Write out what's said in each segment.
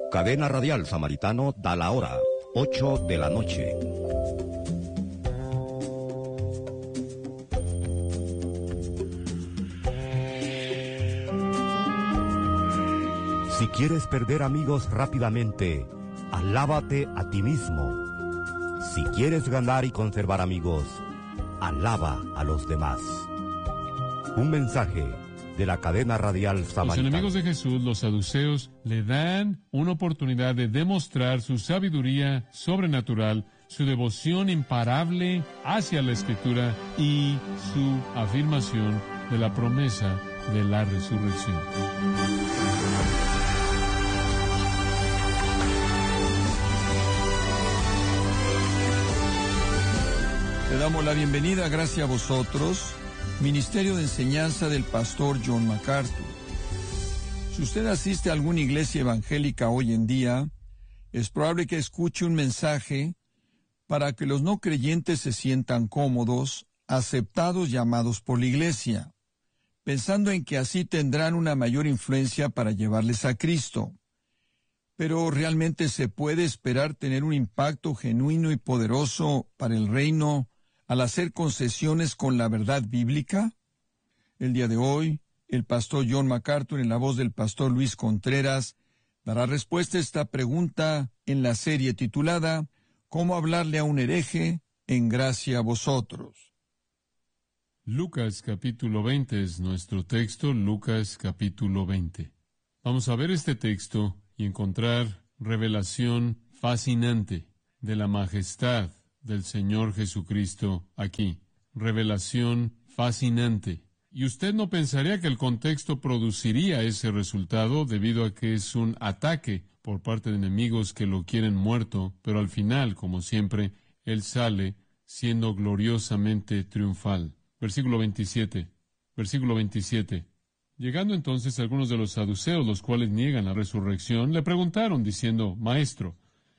Cadena Radial Samaritano da la hora, 8 de la noche. Si quieres perder amigos rápidamente, alábate a ti mismo. Si quieres ganar y conservar amigos, alaba a los demás. Un mensaje de la cadena radial Samaritano. Los enemigos de Jesús, los saduceos, le dan una oportunidad de demostrar su sabiduría sobrenatural, su devoción imparable hacia la Escritura y su afirmación de la promesa de la resurrección. Le damos la bienvenida, gracias a vosotros, Ministerio de Enseñanza del Pastor John MacArthur. Si usted asiste a alguna iglesia evangélica hoy en día, es probable que escuche un mensaje para que los no creyentes se sientan cómodos, aceptados y amados por la iglesia, pensando en que así tendrán una mayor influencia para llevarles a Cristo. Pero ¿realmente se puede esperar tener un impacto genuino y poderoso para el reino al hacer concesiones con la verdad bíblica? El día de hoy, el pastor John MacArthur, en la voz del pastor Luis Contreras, dará respuesta a esta pregunta en la serie titulada ¿Cómo hablarle a un hereje en gracia a vosotros? Lucas capítulo 20 es nuestro texto, Lucas capítulo 20. Vamos a ver este texto y encontrar revelación fascinante de la majestad del Señor Jesucristo aquí. Revelación fascinante. Y usted no pensaría que el contexto produciría ese resultado debido a que es un ataque por parte de enemigos que lo quieren muerto, pero al final, como siempre, Él sale siendo gloriosamente triunfal. Versículo 27. Versículo 27. Llegando entonces algunos de los saduceos, los cuales niegan la resurrección, le preguntaron diciendo, Maestro,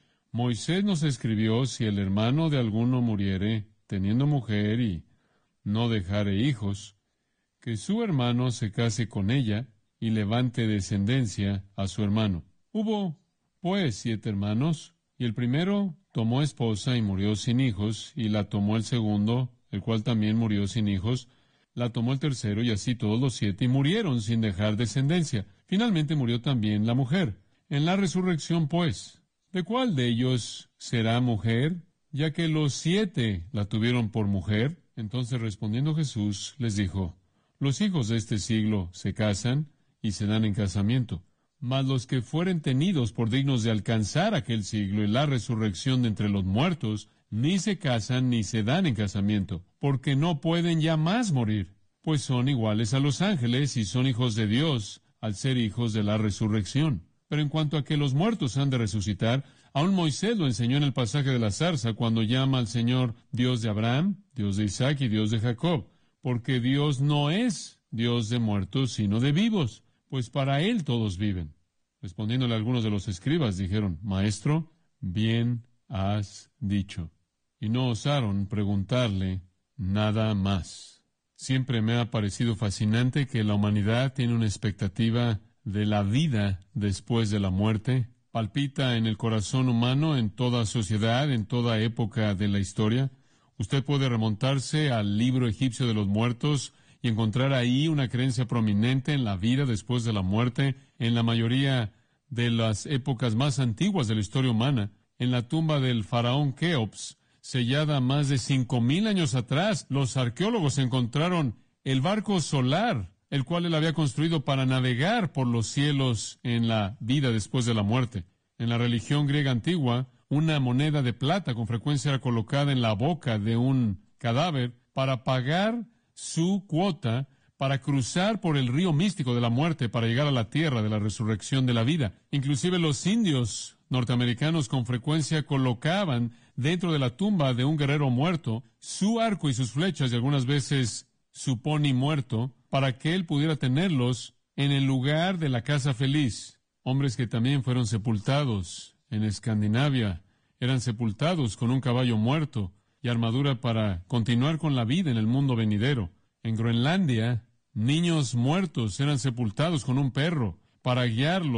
Moisés nos escribió, si el hermano de alguno muriere, teniendo mujer y no dejare hijos, que su hermano se case con ella y levante descendencia a su hermano. Hubo, pues, 7 hermanos, y el primero tomó esposa y murió sin hijos, y la tomó el segundo, el cual también murió sin hijos, la tomó el tercero, y así todos los 7, y murieron sin dejar descendencia. Finalmente murió también la mujer. En la resurrección, pues, ¿de cuál de ellos será mujer? Ya que los 7 la tuvieron por mujer. Entonces respondiendo Jesús les dijo, los hijos de este siglo se casan y se dan en casamiento, mas los que fueren tenidos por dignos de alcanzar aquel siglo y la resurrección de entre los muertos, ni se casan ni se dan en casamiento, porque no pueden ya más morir, pues son iguales a los ángeles y son hijos de Dios al ser hijos de la resurrección. Pero en cuanto a que los muertos han de resucitar, aún Moisés lo enseñó en el pasaje de la zarza cuando llama al Señor Dios de Abraham, Dios de Isaac y Dios de Jacob, porque Dios no es Dios de muertos, sino de vivos, pues para Él todos viven. Respondiéndole algunos de los escribas, dijeron, Maestro, bien has dicho. Y no osaron preguntarle nada más. Siempre me ha parecido fascinante que la humanidad tiene una expectativa de la vida después de la muerte. Palpita en el corazón humano en toda sociedad, en toda época de la historia. Usted puede remontarse al libro egipcio de los muertos y encontrar ahí una creencia prominente en la vida después de la muerte, en la mayoría de las épocas más antiguas de la historia humana. En la tumba del faraón Keops, sellada más de 5,000 años atrás, los arqueólogos encontraron el barco solar, el cual él había construido para navegar por los cielos en la vida después de la muerte. En la religión griega antigua, una moneda de plata con frecuencia era colocada en la boca de un cadáver para pagar su cuota para cruzar por el río místico de la muerte para llegar a la tierra de la resurrección de la vida. Inclusive los indios norteamericanos con frecuencia colocaban dentro de la tumba de un guerrero muerto su arco y sus flechas y algunas veces su pony muerto, para que él pudiera tenerlos en el lugar de la casa feliz. Hombres que también fueron sepultados en Escandinavia, eran sepultados con un caballo muerto y armadura para continuar con la vida en el mundo venidero. En Groenlandia, niños muertos eran sepultados con un perro para guiarlos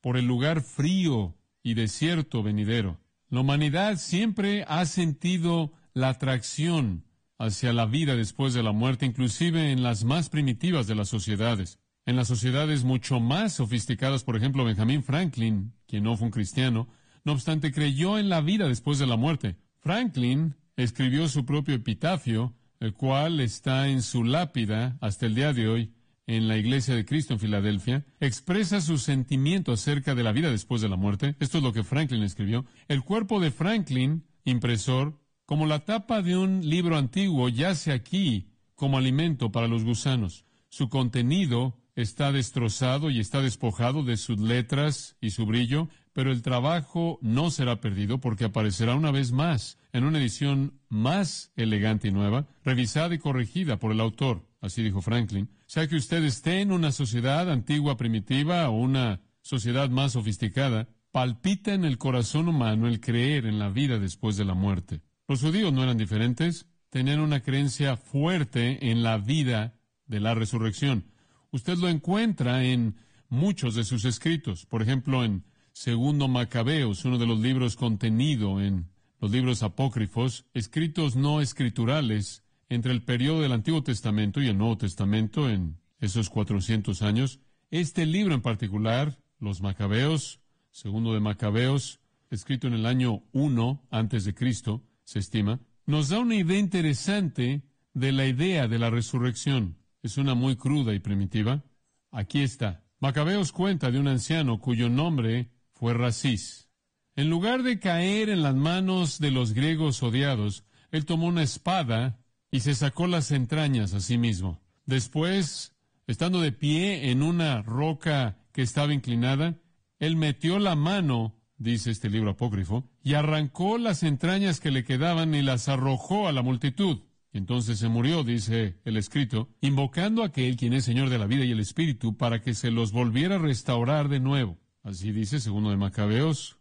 por el lugar frío y desierto venidero. La humanidad siempre ha sentido la atracción hacia la vida después de la muerte, inclusive en las más primitivas de las sociedades. En las sociedades mucho más sofisticadas, por ejemplo, Benjamin Franklin, quien no fue un cristiano, no obstante creyó en la vida después de la muerte. Franklin escribió su propio epitafio, el cual está en su lápida hasta el día de hoy en la Iglesia de Cristo en Filadelfia. Expresa su sentimiento acerca de la vida después de la muerte. Esto es lo que Franklin escribió. El cuerpo de Franklin, impresor, como la tapa de un libro antiguo, yace aquí como alimento para los gusanos. Su contenido está destrozado y está despojado de sus letras y su brillo, pero el trabajo no será perdido porque aparecerá una vez más en una edición más elegante y nueva, revisada y corregida por el autor. Así dijo Franklin. Sea que usted esté en una sociedad antigua, primitiva o una sociedad más sofisticada, palpita en el corazón humano el creer en la vida después de la muerte. Los judíos no eran diferentes, tenían una creencia fuerte en la vida de la resurrección. Usted lo encuentra en muchos de sus escritos. Por ejemplo, en Segundo Macabeos, uno de los libros contenido en los libros apócrifos, escritos no escriturales, entre el periodo del Antiguo Testamento y el Nuevo Testamento, en esos 400 años. Este libro en particular, los Macabeos, Segundo de Macabeos, escrito en el año 1 antes de Cristo, se estima, nos da una idea interesante de la idea de la resurrección. Es una muy cruda y primitiva. Aquí está. Macabeos cuenta de un anciano cuyo nombre fue Rasís. En lugar de caer en las manos de los griegos odiados, él tomó una espada y se sacó las entrañas a sí mismo. Después, estando de pie en una roca que estaba inclinada, él metió la mano, dice este libro apócrifo, y arrancó las entrañas que le quedaban y las arrojó a la multitud. Y entonces se murió, dice el escrito, invocando a aquel quien es Señor de la vida y el Espíritu para que se los volviera a restaurar de nuevo. Así dice segundo de Macabeos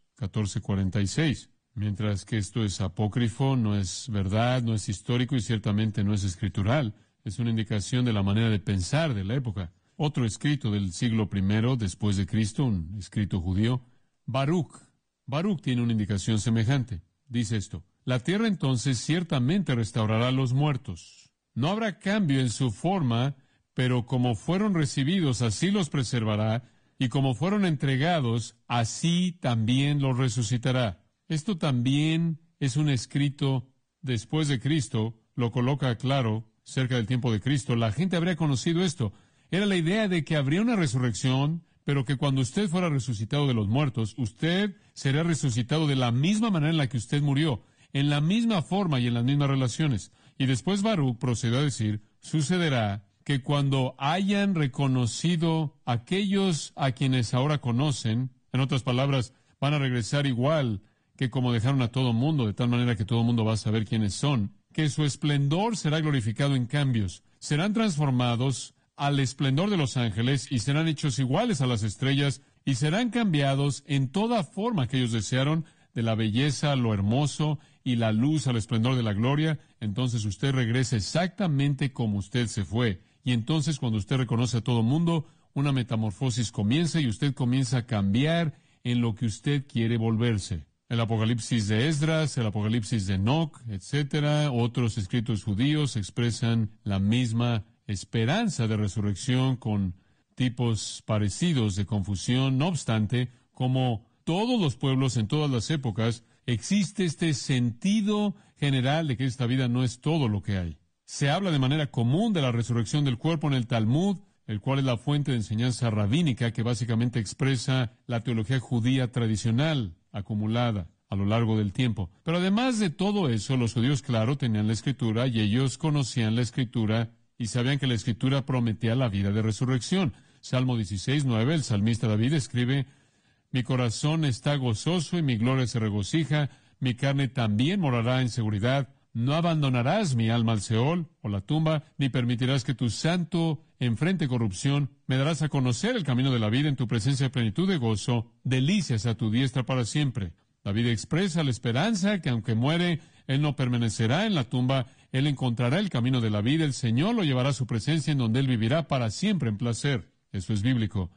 14:46. Mientras que esto es apócrifo, no es verdad, no es histórico y ciertamente no es escritural. Es una indicación de la manera de pensar de la época. Otro escrito del siglo I después de Cristo, un escrito judío, Baruch. Baruch tiene una indicación semejante. Dice esto: la tierra entonces ciertamente restaurará a los muertos. No habrá cambio en su forma, pero como fueron recibidos, así los preservará, y como fueron entregados, así también los resucitará. Esto también es un escrito después de Cristo, lo coloca claro, cerca del tiempo de Cristo. La gente habría conocido esto. Era la idea de que habría una resurrección, pero que cuando usted fuera resucitado de los muertos, usted será resucitado de la misma manera en la que usted murió, en la misma forma y en las mismas relaciones. Y después Baruch procedió a decir, sucederá que cuando hayan reconocido aquellos a quienes ahora conocen, en otras palabras, van a regresar igual que como dejaron a todo mundo, de tal manera que todo mundo va a saber quiénes son, que su esplendor será glorificado en cambios, serán transformados al esplendor de los ángeles y serán hechos iguales a las estrellas y serán cambiados en toda forma que ellos desearon, de la belleza a lo hermoso y la luz al esplendor de la gloria. Entonces usted regresa exactamente como usted se fue. Y entonces cuando usted reconoce a todo mundo, una metamorfosis comienza y usted comienza a cambiar en lo que usted quiere volverse. El Apocalipsis de Esdras, el Apocalipsis de Enoc, etcétera, otros escritos judíos expresan la misma esperanza de resurrección con tipos parecidos de confusión. No obstante, como todos los pueblos en todas las épocas, existe este sentido general de que esta vida no es todo lo que hay. Se habla de manera común de la resurrección del cuerpo en el Talmud, el cual es la fuente de enseñanza rabínica que básicamente expresa la teología judía tradicional acumulada a lo largo del tiempo. Pero además de todo eso, los judíos, claro, tenían la Escritura y ellos conocían la Escritura y sabían que la Escritura prometía la vida de resurrección. Salmo 16:9, el salmista David escribe: mi corazón está gozoso y mi gloria se regocija, mi carne también morará en seguridad. No abandonarás mi alma al Seol o la tumba, ni permitirás que tu santo enfrente corrupción. Me darás a conocer el camino de la vida en tu presencia de plenitud de gozo, delicias a tu diestra para siempre. David expresa la esperanza que aunque muere, él no permanecerá en la tumba, él encontrará el camino de la vida, el Señor lo llevará a su presencia en donde él vivirá para siempre en placer. Eso es bíblico.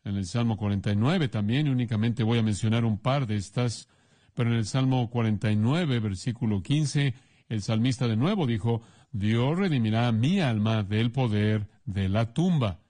en el Salmo 49 también, y únicamente voy a mencionar un par de estas, pero en el Salmo 49, versículo 15, el salmista de nuevo dijo, Dios redimirá mi alma del poder de la tumba.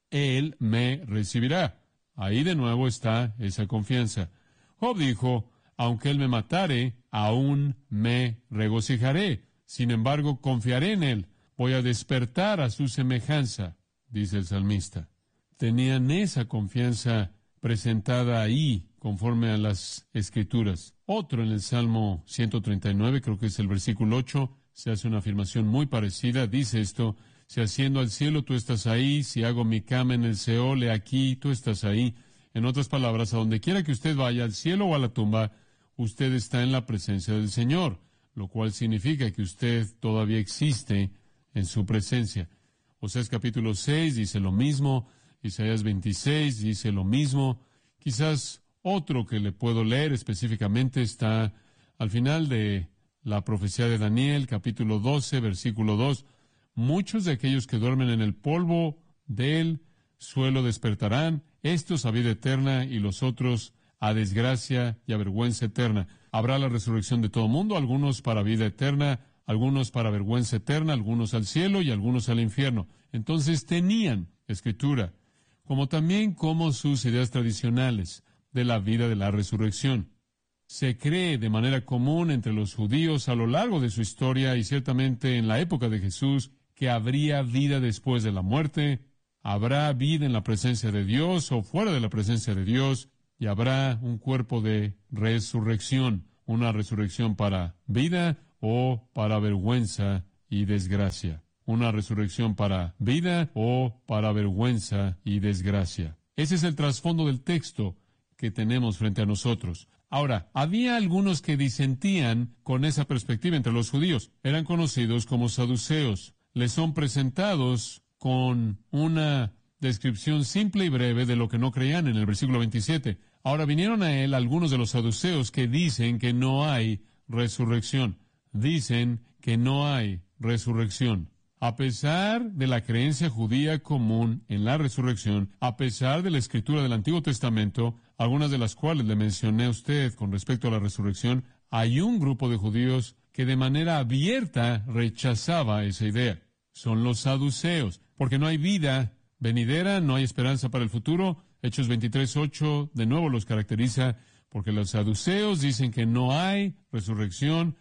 Él me recibirá. Ahí de nuevo está esa confianza. Job dijo, aunque Él me matare, aún me regocijaré. Sin embargo, confiaré en Él. Voy a despertar a su semejanza, dice el salmista. Tenían esa confianza presentada ahí, conforme a las Escrituras. Otro en el Salmo 139, creo que es el versículo 8, se hace una afirmación muy parecida. Dice esto, si asciendo al cielo, tú estás ahí. Si hago mi cama en el Seol, he aquí, tú estás ahí. En otras palabras, a donde quiera que usted vaya, al cielo o a la tumba, usted está en la presencia del Señor, lo cual significa que usted todavía existe en su presencia. Oseas capítulo 6 dice lo mismo, Isaías 26 dice lo mismo. Quizás otro que le puedo leer específicamente está al final de la profecía de Daniel, capítulo 12, versículo 2. Muchos de aquellos que duermen en el polvo del suelo despertarán, estos a vida eterna y los otros a desgracia y a vergüenza eterna. Habrá la resurrección de todo mundo, algunos para vida eterna, algunos para vergüenza eterna, algunos al cielo y algunos al infierno. Entonces tenían Escritura, como también como sus ideas tradicionales de la vida de la resurrección. Se cree de manera común entre los judíos a lo largo de su historia y ciertamente en la época de Jesús que habría vida después de la muerte, habrá vida en la presencia de Dios o fuera de la presencia de Dios, y habrá un cuerpo de resurrección, una resurrección para vida o para vergüenza y desgracia. Una resurrección para vida o para vergüenza y desgracia. Ese es el trasfondo del texto que tenemos frente a nosotros. Ahora, había algunos que disentían con esa perspectiva entre los judíos. Eran conocidos como saduceos. Les son presentados con una descripción simple y breve de lo que no creían en el versículo 27. Ahora vinieron a él algunos de los saduceos que dicen que no hay resurrección. Dicen que no hay resurrección. A pesar de la creencia judía común en la resurrección, a pesar de la escritura del Antiguo Testamento, algunas de las cuales le mencioné a usted con respecto a la resurrección, hay un grupo de judíos que de manera abierta rechazaba esa idea. Son los saduceos, porque no hay vida venidera, no hay esperanza para el futuro. Hechos 23:8 de nuevo los caracteriza, porque los saduceos dicen que no hay resurrección,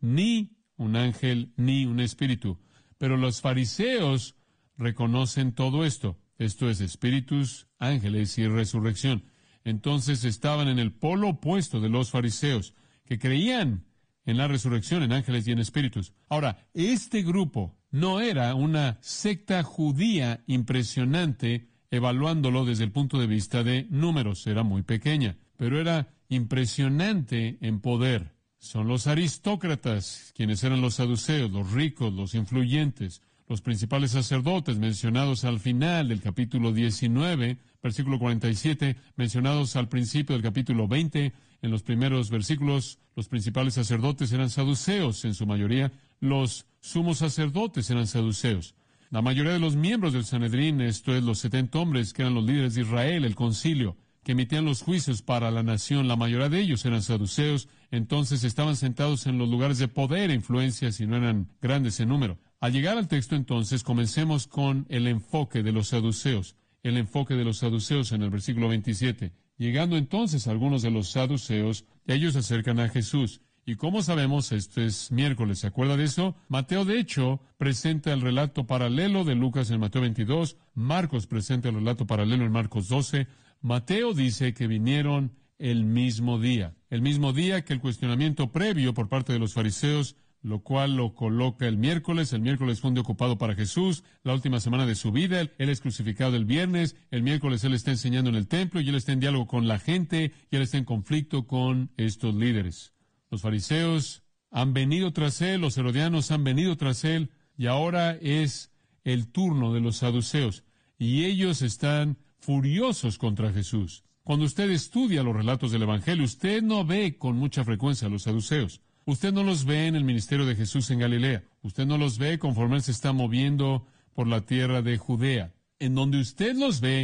ni un ángel, ni un espíritu. Pero los fariseos reconocen todo esto. Esto es espíritus, ángeles y resurrección. Entonces estaban en el polo opuesto de los fariseos, que creían en la resurrección, en ángeles y en espíritus. Ahora, este grupo no era una secta judía impresionante, evaluándolo desde el punto de vista de números. Era muy pequeña, pero era impresionante en poder. Son los aristócratas, quienes eran los saduceos, los ricos, los influyentes, los principales sacerdotes mencionados al final del capítulo 19, versículo 47, mencionados al principio del capítulo 20. En los primeros versículos, los principales sacerdotes eran saduceos en su mayoría. Los sumos sacerdotes eran saduceos. La mayoría de los miembros del Sanedrín, esto es, los 70 hombres que eran los líderes de Israel, el concilio, que emitían los juicios para la nación, la mayoría de ellos eran saduceos. Entonces estaban sentados en los lugares de poder e influencia, si no eran grandes en número. Al llegar al texto, entonces, comencemos con el enfoque de los saduceos. El enfoque de los saduceos en el versículo 27. Llegando entonces algunos de los saduceos, ellos se acercan a Jesús. Y como sabemos, esto es miércoles, ¿se acuerda de eso? Mateo, de hecho, presenta el relato paralelo de Lucas en Mateo 22. Marcos presenta el relato paralelo en Marcos 12. Mateo dice que vinieron el mismo día que el cuestionamiento previo por parte de los fariseos, lo cual lo coloca el miércoles. El miércoles fue un día ocupado para Jesús, la última semana de su vida. Él es crucificado el viernes, el miércoles él está enseñando en el templo y él está en diálogo con la gente y él está en conflicto con estos líderes. Los fariseos han venido tras él, los herodianos han venido tras él, y ahora es el turno de los saduceos, y ellos están furiosos contra Jesús. Cuando usted estudia los relatos del Evangelio, usted no ve con mucha frecuencia a los saduceos. Usted no los ve en el ministerio de Jesús en Galilea. Usted no los ve conforme él se está moviendo por la tierra de Judea. En donde usted los ve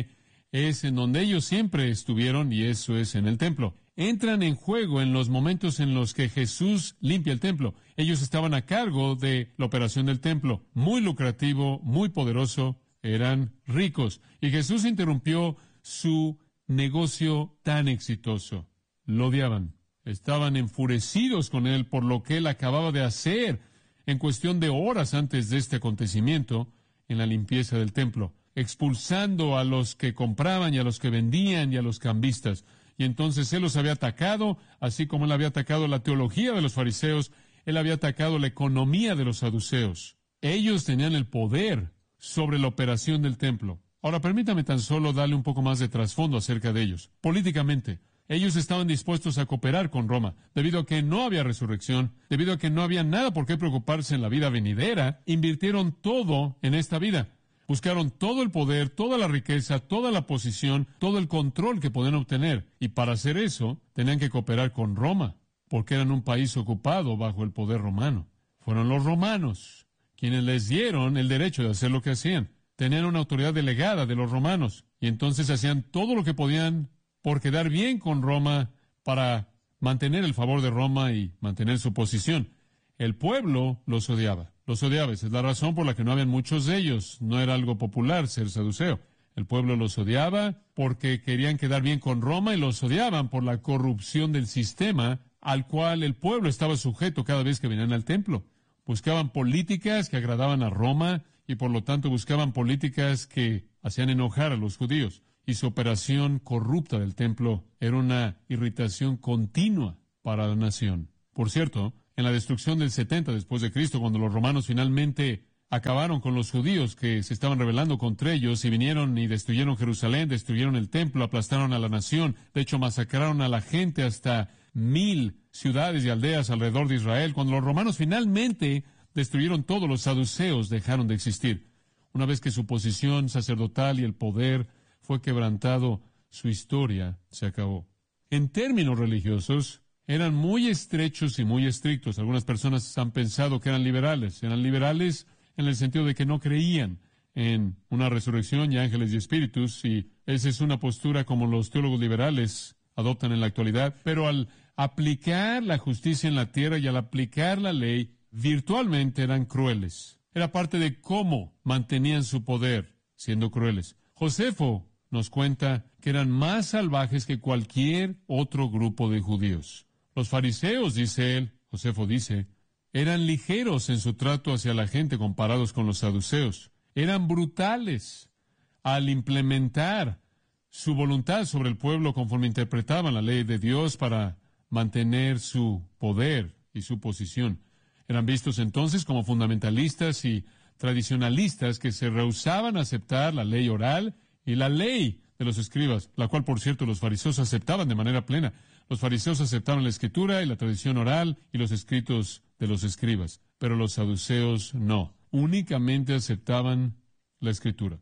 es en donde ellos siempre estuvieron, y eso es en el templo. Entran en juego en los momentos en los que Jesús limpia el templo. Ellos estaban a cargo de la operación del templo. Muy lucrativo, muy poderoso, eran ricos. Y Jesús interrumpió su negocio tan exitoso. Lo odiaban. Estaban enfurecidos con él por lo que él acababa de hacer en cuestión de horas antes de este acontecimiento en la limpieza del templo, expulsando a los que compraban y a los que vendían y a los cambistas. Y entonces él los había atacado, así como él había atacado la teología de los fariseos, él había atacado la economía de los saduceos. Ellos tenían el poder sobre la operación del templo. Ahora, permítame tan solo darle un poco más de trasfondo acerca de ellos. Políticamente, ellos estaban dispuestos a cooperar con Roma, debido a que no había resurrección, debido a que no había nada por qué preocuparse en la vida venidera, invirtieron todo en esta vida. Buscaron todo el poder, toda la riqueza, toda la posición, todo el control que podían obtener. Y para hacer eso, tenían que cooperar con Roma, porque eran un país ocupado bajo el poder romano. Fueron los romanos quienes les dieron el derecho de hacer lo que hacían. Tenían una autoridad delegada de los romanos, y entonces hacían todo lo que podían por quedar bien con Roma, para mantener el favor de Roma y mantener su posición. El pueblo los odiaba. Los odiaba. Esa es la razón por la que no habían muchos de ellos. No era algo popular ser saduceo. El pueblo los odiaba porque querían quedar bien con Roma, y los odiaban por la corrupción del sistema al cual el pueblo estaba sujeto cada vez que venían al templo. Buscaban políticas que agradaban a Roma, y por lo tanto buscaban políticas que hacían enojar a los judíos. Y su operación corrupta del templo era una irritación continua para la nación. Por cierto, en la destrucción del 70 después de Cristo, cuando los romanos finalmente acabaron con los judíos que se estaban rebelando contra ellos, y vinieron y destruyeron Jerusalén, destruyeron el templo, aplastaron a la nación, de hecho masacraron a la gente, hasta 1,000 ciudades y aldeas alrededor de Israel. Cuando los romanos finalmente destruyeron todo, los saduceos dejaron de existir. Una vez que su posición sacerdotal y el poder fue quebrantado, su historia se acabó. En términos religiosos, eran muy estrechos y muy estrictos. Algunas personas han pensado que eran liberales. Eran liberales en el sentido de que no creían en una resurrección y ángeles y espíritus, y esa es una postura como los teólogos liberales adoptan en la actualidad. Pero al aplicar la justicia en la tierra y al aplicar la ley, virtualmente eran crueles. Era parte de cómo mantenían su poder, siendo crueles. Josefo nos cuenta que eran más salvajes que cualquier otro grupo de judíos. Los fariseos, dice él, Josefo dice, eran ligeros en su trato hacia la gente comparados con los saduceos. Eran brutales al implementar su voluntad sobre el pueblo conforme interpretaban la ley de Dios para mantener su poder y su posición. Eran vistos entonces como fundamentalistas y tradicionalistas que se rehusaban a aceptar la ley oral y la ley de los escribas, la cual, por cierto, los fariseos aceptaban de manera plena. Los fariseos aceptaban la escritura y la tradición oral y los escritos de los escribas, pero los saduceos no. Únicamente aceptaban la escritura.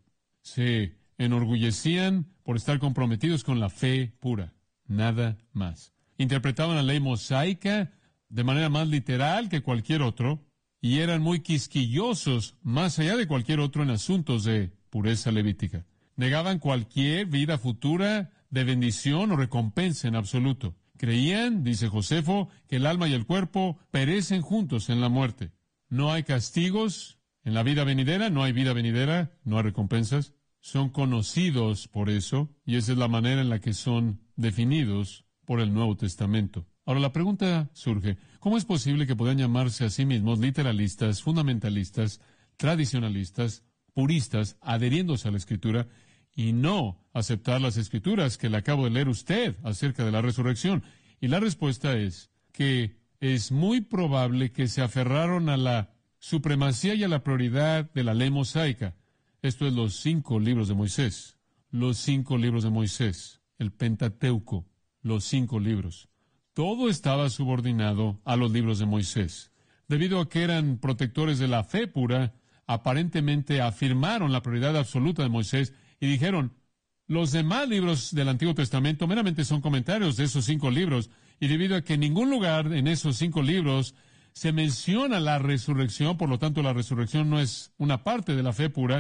Se enorgullecían por estar comprometidos con la fe pura, nada más. Interpretaban la ley mosaica de manera más literal que cualquier otro, y eran muy quisquillosos, más allá de cualquier otro, en asuntos de pureza levítica. Negaban cualquier vida futura de bendición o recompensa en absoluto. Creían, dice Josefo, que el alma y el cuerpo perecen juntos en la muerte. No hay castigos en la vida venidera, no hay vida venidera, no hay recompensas. Son conocidos por eso, y esa es la manera en la que son definidos por el Nuevo Testamento. Ahora la pregunta surge, ¿cómo es posible que puedan llamarse a sí mismos literalistas, fundamentalistas, tradicionalistas, puristas, adheriéndose a la Escritura, y no aceptar las Escrituras que le acabo de leer usted acerca de la resurrección? Y la respuesta es que es muy probable que se aferraron a la supremacía y a la prioridad de la ley mosaica. Esto es los 5 libros de Moisés. Los 5 libros de Moisés, el Pentateuco, los 5 libros. Todo estaba subordinado a los libros de Moisés. Debido a que eran protectores de la fe pura, aparentemente afirmaron la prioridad absoluta de Moisés y dijeron, los demás libros del Antiguo Testamento meramente son comentarios de esos 5 libros, y debido a que en ningún lugar en esos 5 libros se menciona la resurrección, por lo tanto la resurrección no es una parte de la fe pura,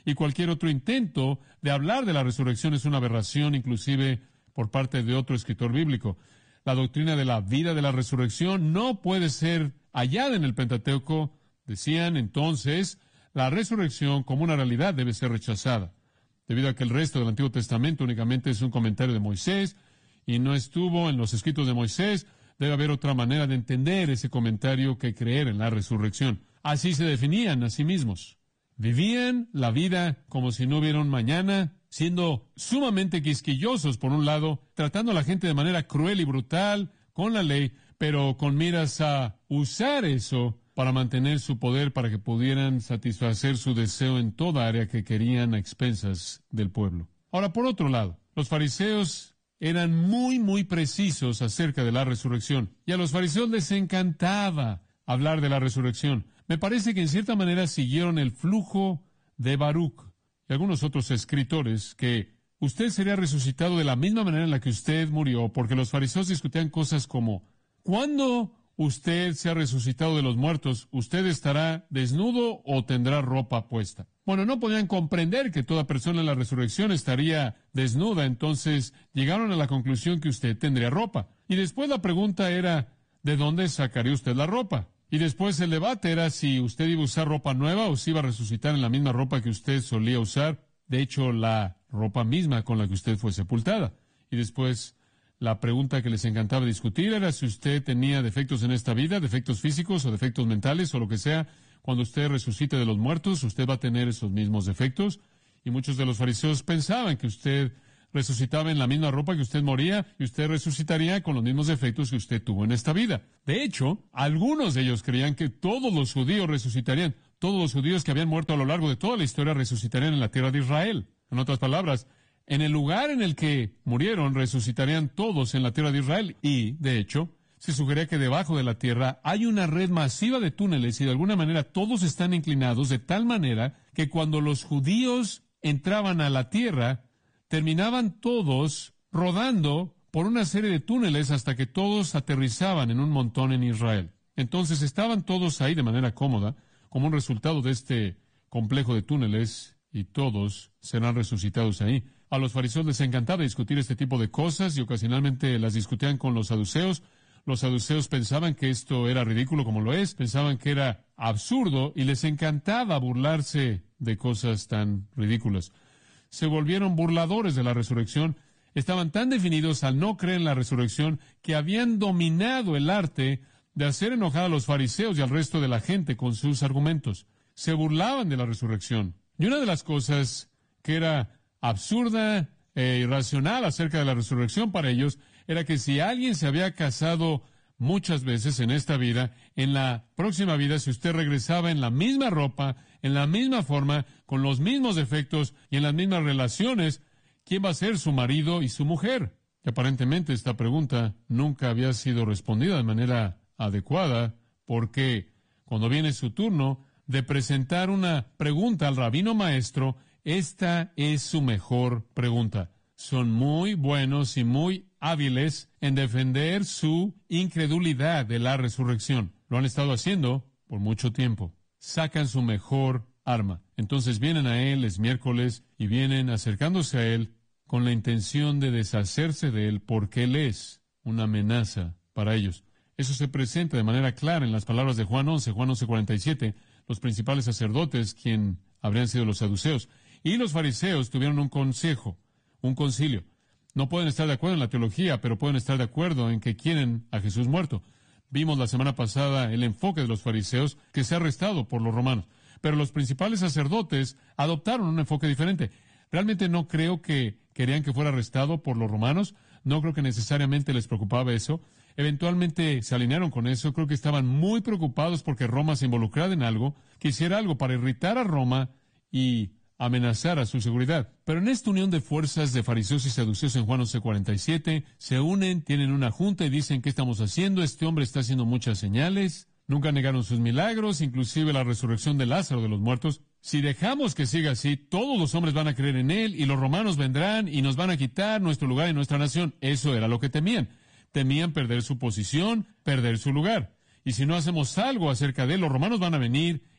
y cualquier otro intento de hablar de la resurrección es una aberración, inclusive por parte de otro escritor bíblico. La doctrina de la vida de la resurrección no puede ser hallada en el Pentateuco. Decían entonces, la resurrección como una realidad debe ser rechazada, debido a que el resto del Antiguo Testamento únicamente es un comentario de Moisés y no estuvo en los escritos de Moisés. Debe haber otra manera de entender ese comentario que creer en la resurrección. Así se definían a sí mismos. Vivían la vida como si no hubiera un mañana, siendo sumamente quisquillosos por un lado, tratando a la gente de manera cruel y brutal con la ley, pero con miras a usar eso para mantener su poder, para que pudieran satisfacer su deseo en toda área que querían a expensas del pueblo. Ahora, por otro lado, los fariseos eran muy precisos acerca de la resurrección, y a los fariseos les encantaba hablar de la resurrección. Me parece que en cierta manera siguieron el flujo de Baruch y algunos otros escritores, que usted sería resucitado de la misma manera en la que usted murió, porque los fariseos discutían cosas como, ¿cuándo usted sea resucitado de los muertos, usted estará desnudo o tendrá ropa puesta? Bueno, no podían comprender que toda persona en la resurrección estaría desnuda, entonces llegaron a la conclusión que usted tendría ropa. Y después la pregunta era, ¿de dónde sacaría usted la ropa? Y después el debate era si usted iba a usar ropa nueva o si iba a resucitar en la misma ropa que usted solía usar, de hecho la ropa misma con la que usted fue sepultada. Y después la pregunta que les encantaba discutir era si usted tenía defectos en esta vida, defectos físicos o defectos mentales o lo que sea. Cuando usted resucite de los muertos, usted va a tener esos mismos defectos. Y muchos de los fariseos pensaban que usted resucitaba en la misma ropa que usted moría y usted resucitaría con los mismos defectos que usted tuvo en esta vida. De hecho, algunos de ellos creían que todos los judíos resucitarían. Todos los judíos que habían muerto a lo largo de toda la historia resucitarían en la tierra de Israel. En otras palabras, en el lugar en el que murieron, resucitarían todos en la tierra de Israel. Y, de hecho, se sugería que debajo de la tierra hay una red masiva de túneles y de alguna manera todos están inclinados de tal manera que cuando los judíos entraban a la tierra, terminaban todos rodando por una serie de túneles hasta que todos aterrizaban en un montón en Israel. Entonces estaban todos ahí de manera cómoda, como un resultado de este complejo de túneles, y todos serán resucitados ahí. A los fariseos les encantaba discutir este tipo de cosas y ocasionalmente las discutían con los saduceos. Los saduceos pensaban que esto era ridículo como lo es, pensaban que era absurdo y les encantaba burlarse de cosas tan ridículas. Se volvieron burladores de la resurrección, estaban tan definidos al no creer en la resurrección que habían dominado el arte de hacer enojar a los fariseos y al resto de la gente con sus argumentos. Se burlaban de la resurrección. Y una de las cosas que era absurda e irracional acerca de la resurrección para ellos era que si alguien se había casado muchas veces en esta vida, en la próxima vida, si usted regresaba en la misma ropa, en la misma forma, con los mismos defectos y en las mismas relaciones, ¿quién va a ser su marido y su mujer? Y aparentemente esta pregunta nunca había sido respondida de manera adecuada, porque cuando viene su turno de presentar una pregunta al rabino maestro, esta es su mejor pregunta. Son muy buenos y muy hábiles en defender su incredulidad de la resurrección. Lo han estado haciendo por mucho tiempo. Sacan su mejor arma. Entonces vienen a él, es miércoles, y vienen acercándose a él con la intención de deshacerse de él porque él es una amenaza para ellos. Eso se presenta de manera clara en las palabras de Juan 11:47, los principales sacerdotes, quien habrían sido los saduceos, y los fariseos tuvieron un consejo, un concilio. No pueden estar de acuerdo en la teología, pero pueden estar de acuerdo en que quieren a Jesús muerto. Vimos la semana pasada el enfoque de los fariseos, que se ha arrestado por los romanos. Pero los principales sacerdotes adoptaron un enfoque diferente. Realmente no creo que querían que fuera arrestado por los romanos. No creo que necesariamente les preocupaba eso. Eventualmente se alinearon con eso. Creo que estaban muy preocupados porque Roma se involucrara en algo, que hiciera algo para irritar a Roma y amenazar a su seguridad. Pero en esta unión de fuerzas de fariseos y saduceos en Juan 11:47, se unen, tienen una junta y dicen, ¿qué estamos haciendo? Este hombre está haciendo muchas señales. Nunca negaron sus milagros, inclusive la resurrección de Lázaro de los muertos. Si dejamos que siga así, todos los hombres van a creer en él y los romanos vendrán y nos van a quitar nuestro lugar y nuestra nación. Eso era lo que temían. Temían perder su posición, perder su lugar. Y si no hacemos algo acerca de él, los romanos van a venir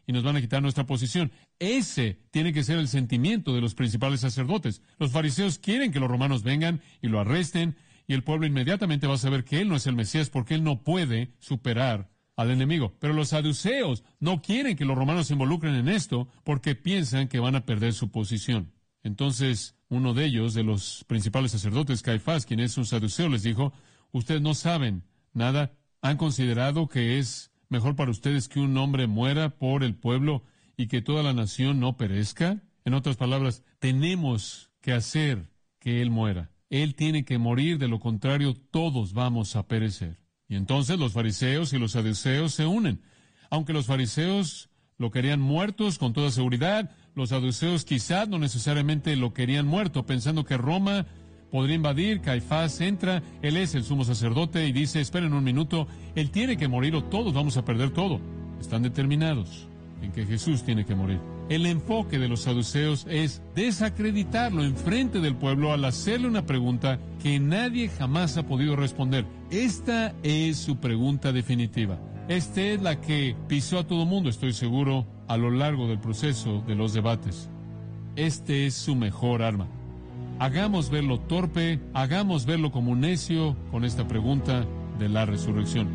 y nos van a quitar nuestra posición. Ese tiene que ser el sentimiento de los principales sacerdotes. Los fariseos quieren que los romanos vengan y lo arresten, y el pueblo inmediatamente va a saber que él no es el Mesías porque él no puede superar al enemigo. Pero los saduceos no quieren que los romanos se involucren en esto porque piensan que van a perder su posición. Entonces, uno de ellos, de los principales sacerdotes, Caifás, quien es un saduceo, les dijo: ustedes no saben nada, han considerado que es mejor para ustedes que un hombre muera por el pueblo y que toda la nación no perezca. En otras palabras, tenemos que hacer que él muera. Él tiene que morir, de lo contrario todos vamos a perecer. Y entonces los fariseos y los saduceos se unen. Aunque los fariseos lo querían muertos con toda seguridad, los saduceos quizás no necesariamente lo querían muerto, pensando que Roma podría invadir. Caifás entra, él es el sumo sacerdote y dice: esperen un minuto, él tiene que morir o todos vamos a perder todo. Están determinados en que Jesús tiene que morir. El enfoque de los saduceos es desacreditarlo en frente del pueblo al hacerle una pregunta que nadie jamás ha podido responder. Esta es su pregunta definitiva. Esta es la que pisó a todo mundo, estoy seguro, a lo largo del proceso de los debates. Este es su mejor arma. Hagamos verlo torpe, hagamos verlo como un necio con esta pregunta de la resurrección.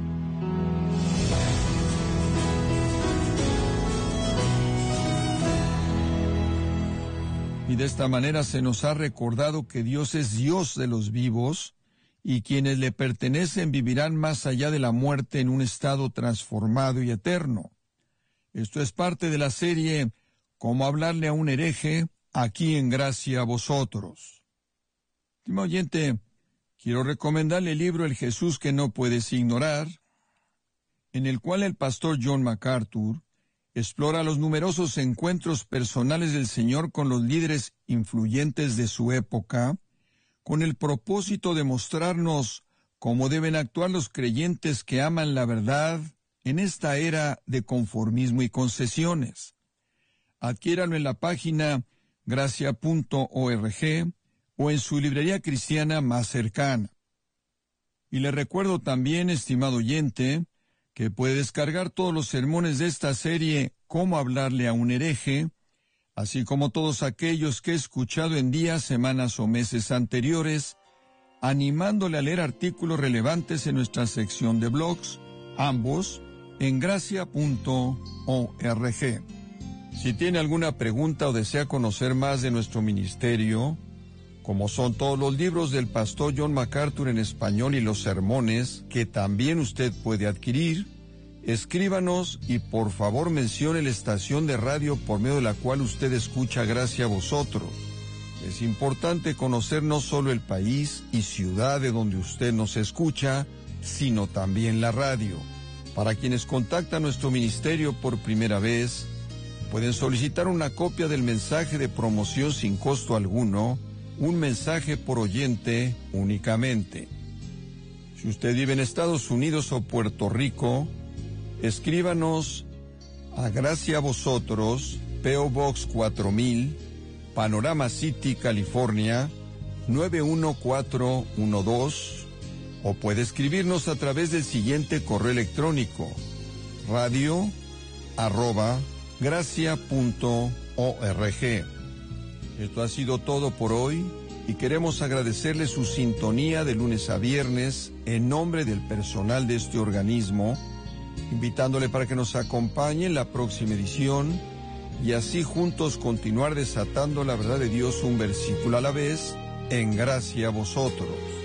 Y de esta manera se nos ha recordado que Dios es Dios de los vivos, y quienes le pertenecen vivirán más allá de la muerte en un estado transformado y eterno. Esto es parte de la serie Cómo hablarle a un hereje, aquí en Gracia a Vosotros. Estimado oyente, quiero recomendarle el libro El Jesús que no puedes ignorar, en el cual el pastor John MacArthur explora los numerosos encuentros personales del Señor con los líderes influyentes de su época, con el propósito de mostrarnos cómo deben actuar los creyentes que aman la verdad en esta era de conformismo y concesiones. Adquiéralo en la página gracia.org o en su librería cristiana más cercana. Y le recuerdo también, estimado oyente, que puede descargar todos los sermones de esta serie Cómo hablarle a un hereje, así como todos aquellos que he escuchado en días, semanas o meses anteriores, animándole a leer artículos relevantes en nuestra sección de blogs, ambos en gracia.org. Si tiene alguna pregunta o desea conocer más de nuestro ministerio, como son todos los libros del pastor John MacArthur en español y los sermones, que también usted puede adquirir, escríbanos y por favor mencione la estación de radio por medio de la cual usted escucha Gracia a Vosotros. Es importante conocer no solo el país y ciudad de donde usted nos escucha, sino también la radio. Para quienes contactan nuestro ministerio por primera vez, pueden solicitar una copia del mensaje de promoción sin costo alguno, un mensaje por oyente únicamente. Si usted vive en Estados Unidos o Puerto Rico, escríbanos a Gracia a Vosotros, P.O. Box 4000, Panorama City, California, 91412, o puede escribirnos a través del siguiente correo electrónico: radio@gracia.org. Esto ha sido todo por hoy y queremos agradecerle su sintonía de lunes a viernes en nombre del personal de este organismo, invitándole para que nos acompañe en la próxima edición y así juntos continuar desatando la verdad de Dios un versículo a la vez en Gracia a Vosotros.